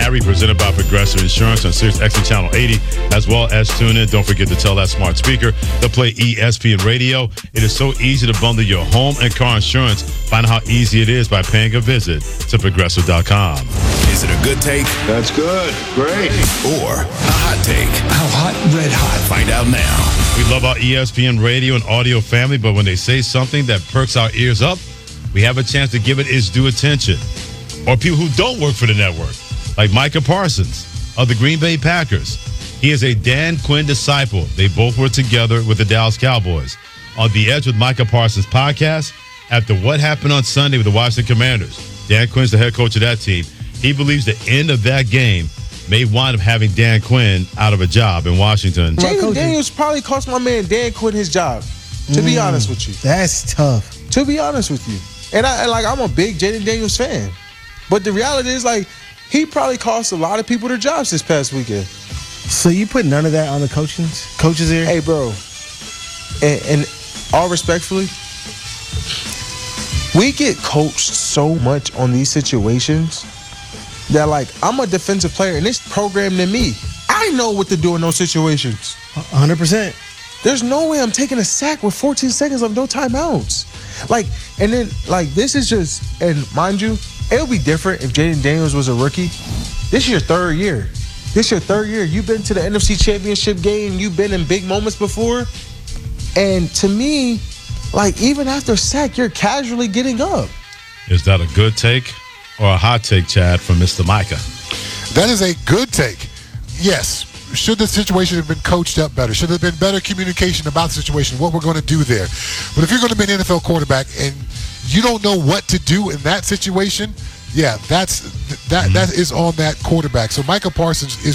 Harry, presented by Progressive Insurance on Sirius XM Channel 80, as well as tune in. Don't forget to tell that smart speaker to play ESPN Radio. It is so easy to bundle your home and car insurance. Find out how easy it is by paying a visit to Progressive.com. Is it a good take? That's good. Great. Or a hot take? How hot? Red hot. Find out now. We love our ESPN Radio and audio family, but when they say something that perks our ears up, we have a chance to give it its due attention. Or people who don't work for the network, like Micah Parsons of the Green Bay Packers. He is a Dan Quinn disciple. They both were together with the Dallas Cowboys. On The Edge with Micah Parsons podcast, after what happened on Sunday with the Washington Commanders, Dan Quinn's the head coach of that team. He believes the end of that game may wind up having Dan Quinn out of a job in Washington. Jaden Daniels probably cost my man Dan Quinn his job, to be honest with you. That's tough. To be honest with you. And I'm a big Jaden Daniels fan. But the reality is, he probably cost a lot of people their jobs this past weekend. So you put none of that on the coaches here? Hey, bro. And all respectfully, we get coached so much on these situations that, I'm a defensive player, and it's programmed in me. I know what to do in those situations. 100%. There's no way I'm taking a sack with 14 seconds of no timeouts. And then, this is just, and mind you, it would be different if Jaden Daniels was a rookie. This is your third year. You've been to the NFC Championship game. You've been in big moments before. And to me, even after a sack, you're casually getting up. Is that a good take or a hot take, Chad, from Mr. Micah? That is a good take. Yes. Should the situation have been coached up better? Should there have been better communication about the situation, what we're going to do there? But if you're going to be an NFL quarterback and you don't know what to do in that situation, yeah, that is on that quarterback. So Micah Parsons is